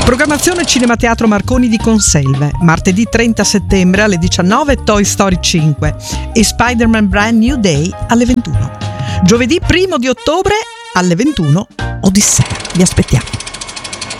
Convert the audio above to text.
Programmazione Cinema Teatro Marconi di Conselve. Martedì 30 settembre alle 19 Toy Story 5 e Spider-Man Brand New Day alle 21. Giovedì 1 di ottobre alle 21 Odissea. Vi aspettiamo.